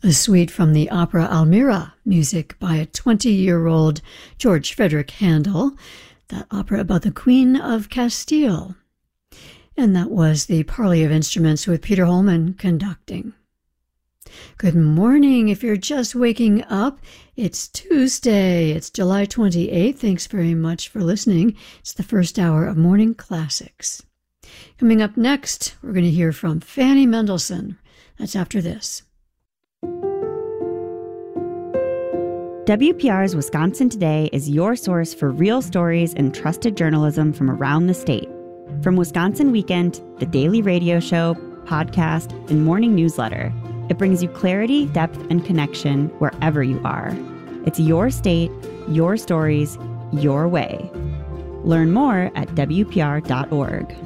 A suite from the opera Almira, music by a 20-year-old George Frederick Handel, that opera about the Queen of Castile. And that was the Parley of Instruments with Peter Holman conducting. Good morning. If you're just waking up, it's Tuesday. It's July 28th. Thanks very much for listening. It's the first hour of Morning Classics. Coming up next, we're going to hear from Fanny Mendelssohn. That's after this. WPR's Wisconsin Today is your source for real stories and trusted journalism from around the state. From Wisconsin Weekend, the daily radio show, podcast, and morning newsletter, it brings you clarity, depth, and connection wherever you are. It's your state, your stories, your way. Learn more at WPR.org.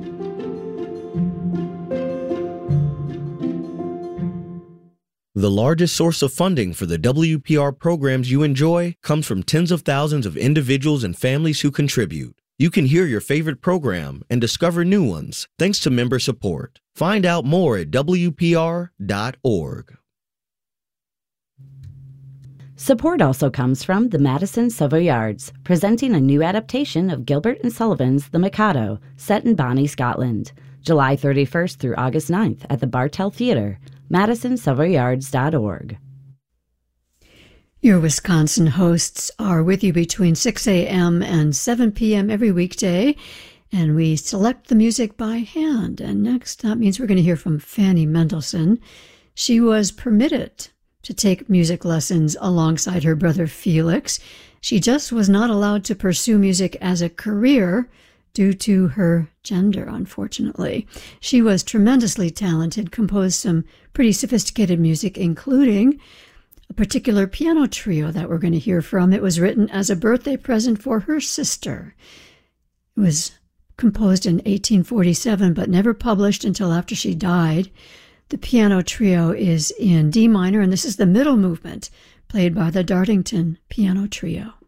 The largest source of funding for the WPR programs you enjoy comes from tens of thousands of individuals and families who contribute. You can hear your favorite program and discover new ones thanks to member support. Find out more at WPR.org. Support also comes from the Madison Savoyards, presenting a new adaptation of Gilbert and Sullivan's The Mikado, set in Bonnie, Scotland, July 31st through August 9th at the Bartell Theatre, MadisonSavoyards.org. Your Wisconsin hosts are with you between 6 a.m. and 7 p.m. every weekday, and we select the music by hand. And next, that means we're going to hear from Fanny Mendelssohn. She was permitted to take music lessons alongside her brother Felix. She just was not allowed to pursue music as a career due to her gender, unfortunately. She was tremendously talented, composed some pretty sophisticated music, including a particular piano trio that we're going to hear from. It was written as a birthday present for her sister. It was composed in 1847, but never published until after she died. The piano trio is in D minor, and this is the middle movement, played by the Dartington Piano Trio.